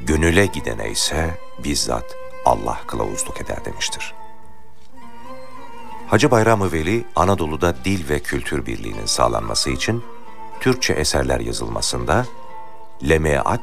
gönüle gidene ise bizzat Allah kılavuzluk eder demiştir. Hacı Bayram-ı Veli, Anadolu'da dil ve kültür birliğinin sağlanması için Türkçe eserler yazılmasında, Lemeat